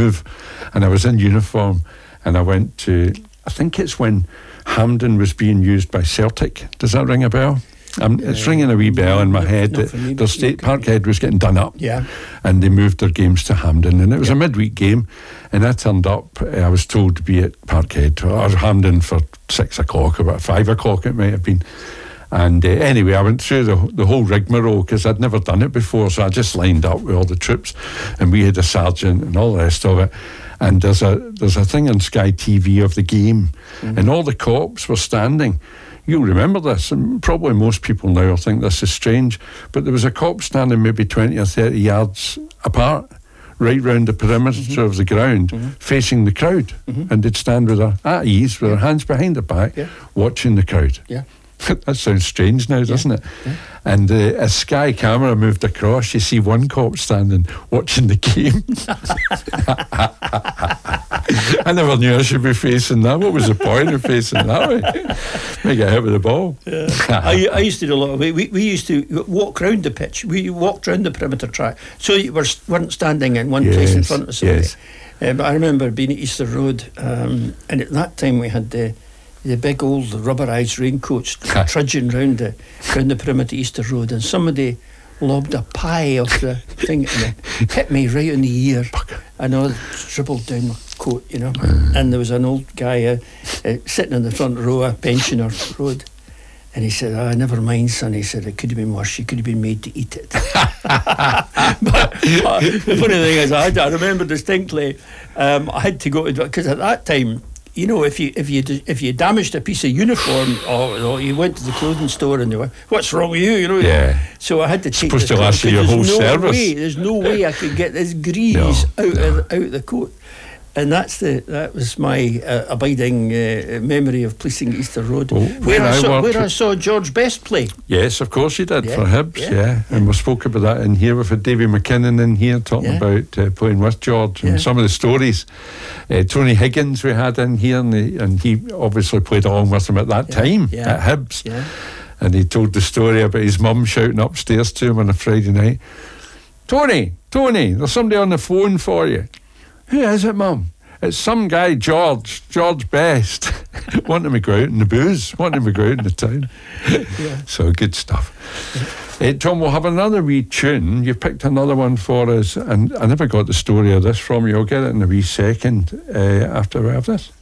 move, and I was in uniform, and I went to, I think it's when Hampden was being used by Celtic. Does that ring a bell? It's ringing a wee bell in my head that the state Parkhead was getting done up, and they moved their games to Hampden, and it was a midweek game, and I turned up. I was told to be at Parkhead or Hampden for 6 o'clock or about 5 o'clock it might have been. And anyway, I went through the whole rigmarole because I'd never done it before, so I just lined up with all the troops, and we had a sergeant and all the rest of it. And there's a thing on Sky TV of the game, and all the cops were standing. You'll remember this, and probably most people now will think this is strange, but there was a cop standing maybe 20 or 30 yards apart, right round the perimeter of the ground, facing the crowd, and they'd stand with their at ease, with their hands behind their back, watching the crowd. That sounds strange now, doesn't it? And as Sky camera moved across, you see one cop standing watching the game. I never knew I should be facing that. What was the point of facing that way? Make get hit with the ball. I used to do a lot of it. We used to walk round the pitch. We walked round the perimeter track, so you weren't standing in one place in front of somebody. But I remember being at Easter Road, and at that time we had the big old rubberised raincoats trudging round the perimeter Easter Road, and somebody lobbed a pie off the thing and it hit me right in the ear, and I dribbled down my coat, you know. And there was an old guy sitting in the front row, a pensioner road, and he said, never mind, son. He said, it could have been worse. You could have been made to eat it. But the funny thing is, I remember distinctly, I had to go to, because at that time, you know, if you damaged a piece of uniform, or you went to the clothing store and they were, what's wrong with you? You know. So I had to take supposed to last you your whole service. There's no way I could get this grease out of the coat. And that was my abiding memory of policing Easter Road, where I saw George Best play. Yes, of course he did, for Hibs, and we spoke about that in here. We've had Davy McKinnon in here talking about playing with George and some of the stories. Tony Higgins we had in here, and he obviously played along with him at that time at Hibs. And he told the story about his mum shouting upstairs to him on a Friday night, Tony, there's somebody on the phone for you. Who is it, Mum? It's some guy, George Best, wanting me to go out in the booze, wanting me to go out in the town. So good stuff. Tom, we'll have another wee tune. You picked another one for us, and I never got the story of this from you. I'll get it in a wee second after we have this.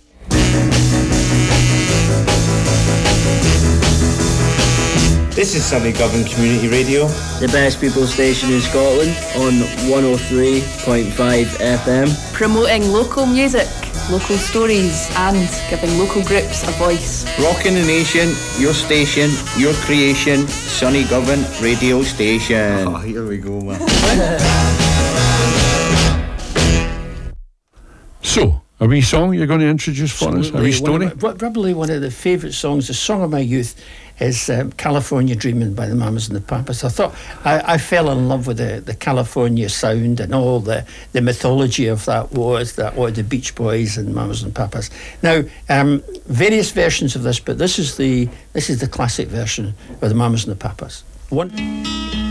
This is Sunnygovan Community Radio, the best people station in Scotland, on 103.5 FM. Promoting local music, local stories, and giving local groups a voice. Rocking the nation, your station, your creation, Sunnygovan Radio Station. Oh, here we go, man. So, a wee song you're going to introduce for us? A wee story? Probably one of the favourite songs, the song of my youth, is California Dreaming by the Mamas and the Papas. I thought I fell in love with the California sound and all the mythology of that was the Beach Boys and Mamas and Papas. Now, various versions of this, but this is the classic version of the Mamas and the Papas. One.